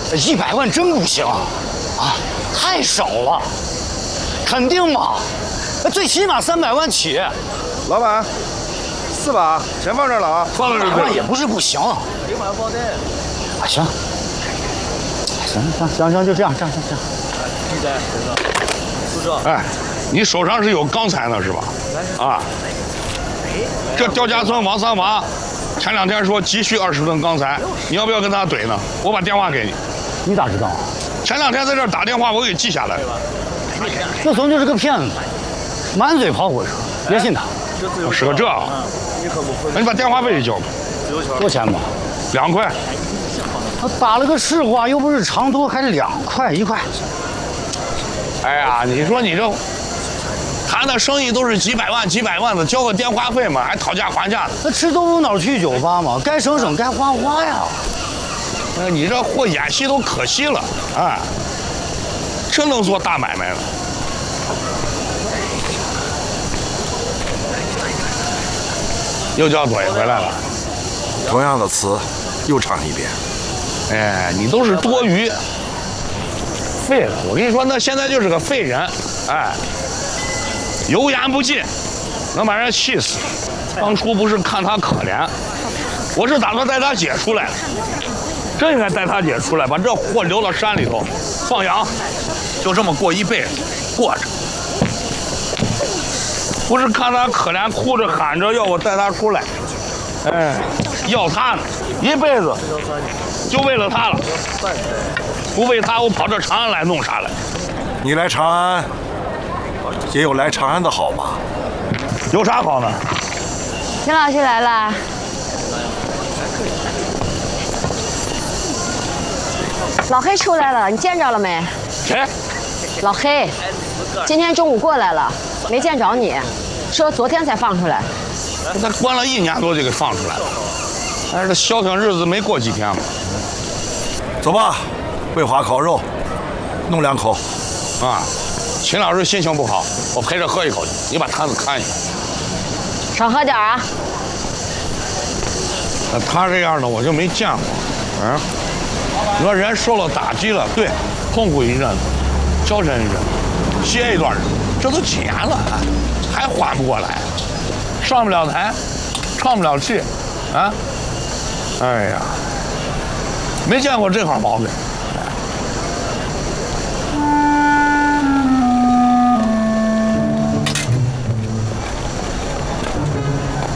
100万真不行啊，太少了，肯定嘛，最起码300万起。 老板，4把，钱放这儿了啊， 放这儿也不是不行。 6把包袋。 啊，行，就这样。 记得宿舍。 哎，你手上是有钢材呢是吧？啊，这刁家村王三娃前2天说急需20吨钢材，你要不要跟他怼呢？我把电话给你。 你咋知道？ 前2天在这儿打电话，我给记下来了。 这怂就是个骗子，满嘴跑火车，别信他。 是个这啊？那你把电话费交吧。 多钱吧 ？2块。 他打了个市话，又不是长途，还是2块1块。 哎呀，你说你这谈的生意都是几百万的，交个电话费嘛，还讨价还价的。 那吃豆腐脑去酒吧嘛，该省省，该花花呀。 你这货演戏都可惜了啊！真能做大买卖了。又叫左爷回来了。 同样的词，又唱一遍。 哎，你都是多余，废了！我跟你说，那现在就是个废人，哎，油盐不进，能把人气死。当初不是看他可怜，我是打算带他姐出来，真应该带他姐出来，把这货留到山里头放羊，就这么过一辈子，过着。不是看他可怜，哭着喊着要我带他出来，哎，要他呢，一辈子就为了他了。不为他，我跑这长安来弄啥来？ 你来长安，也有来长安的好吧？ 有啥好呢？ 秦老师来了。老黑出来了，你见着了没？ 谁？ 老黑，今天中午过来了，没见着你，说昨天才放出来。 他关了1年多就给放出来了，但是这消停日子没过几天嘛。 走吧，桂花烤肉，弄2口。 啊，秦老师心情不好，我陪着喝一口去，你把摊子看一下。 少喝点啊。 他这样的我就没见过，你说人受了打击了，对，痛苦一阵子，消沉一阵子，歇一段日子，这都几年了，还缓不过来，上不了台，唱不了戏，啊，哎呀，没见过这号毛病。